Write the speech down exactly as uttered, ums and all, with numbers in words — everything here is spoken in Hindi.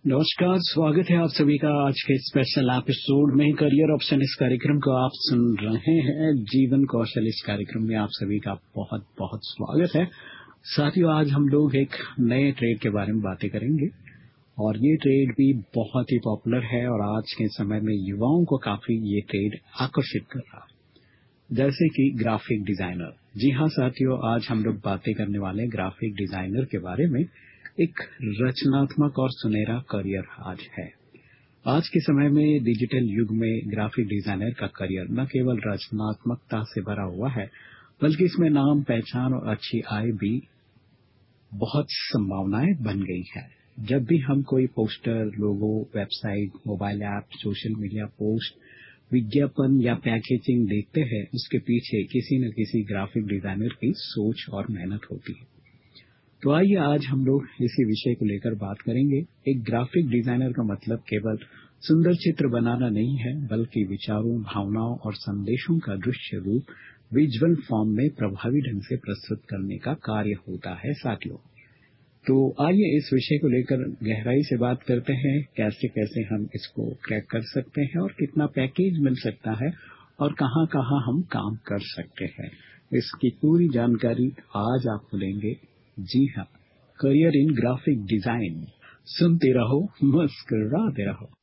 नमस्कार, स्वागत है आप सभी का आज के स्पेशल एपिसोड में करियर ऑप्शन। इस कार्यक्रम को आप सुन रहे हैं जीवन कौशल। इस कार्यक्रम में आप सभी का बहुत बहुत स्वागत है। साथियों, आज हम लोग एक नए ट्रेड के बारे में बातें करेंगे और ये ट्रेड भी बहुत ही पॉपुलर है और आज के समय में युवाओं को काफी ये ट्रेड आकर्षित कर रहा है, जैसे कि ग्राफिक डिजाइनर। जी हाँ साथियों, आज हम लोग बातें करने वाले हैं ग्राफिक डिजाइनर के बारे में। एक रचनात्मक और सुनहरा करियर आज है। आज के समय में डिजिटल युग में ग्राफिक डिजाइनर का करियर न केवल रचनात्मकता से भरा हुआ है, बल्कि इसमें नाम, पहचान और अच्छी आय भी बहुत संभावनाएं बन गई है। जब भी हम कोई पोस्टर, लोगो, website, mobile app, social media post, विज्ञापन या पैकेजिंग देखते हैं, उसके पीछे किसी न किसी ग्राफिक डिजाइनर की सोच और मेहनत होती है। तो आइए आज हम लोग इसी विषय को लेकर बात करेंगे। एक ग्राफिक डिजाइनर का मतलब केवल सुंदर चित्र बनाना नहीं है, बल्कि विचारों, भावनाओं और संदेशों का दृश्य रूप विजुअल फॉर्म में प्रभावी ढंग से प्रस्तुत करने का कार्य होता है साथियों। तो आइए इस विषय को लेकर गहराई से बात करते हैं, कैसे कैसे हम इसको क्रैक कर सकते हैं और कितना पैकेज मिल सकता है और कहाँ कहाँ हम काम कर सकते हैं। इसकी पूरी जानकारी आज आपको देंगे। जी हाँ, करियर इन ग्राफिक डिजाइन। सुनते रहो, मुस्कुराते रहो।